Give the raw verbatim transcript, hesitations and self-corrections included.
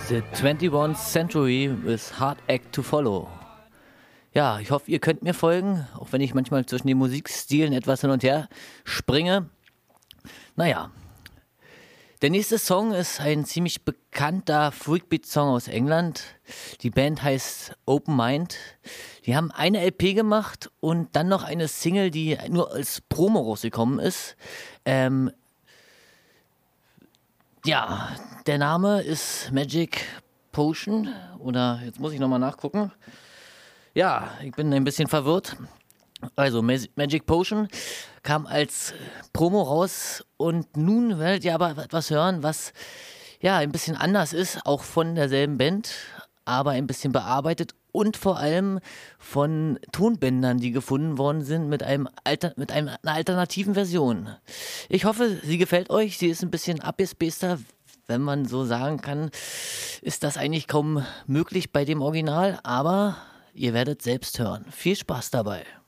The twenty-first Century with Hard Act to Follow. Ja, ich hoffe, ihr könnt mir folgen, auch wenn ich manchmal zwischen den Musikstilen etwas hin und her springe. Naja, der nächste Song ist ein ziemlich bekannter Freakbeat-Song aus England. Die Band heißt Open Mind. Die haben eine L P gemacht und dann noch eine Single, die nur als Promo rausgekommen ist. Ähm, ja, der Name ist Magic Potion oder jetzt muss ich nochmal nachgucken. Ja, ich bin ein bisschen verwirrt. Also Magic Potion kam als Promo raus und nun werdet ihr aber etwas hören, was ja ein bisschen anders ist, auch von derselben Band, aber ein bisschen bearbeitet und vor allem von Tonbändern, die gefunden worden sind mit einem Alter, mit einem, einer alternativen Version. Ich hoffe, sie gefällt euch. Sie ist ein bisschen abgespaceder, wenn man so sagen kann. Ist das eigentlich kaum möglich bei dem Original, aber ihr werdet selbst hören. Viel Spaß dabei.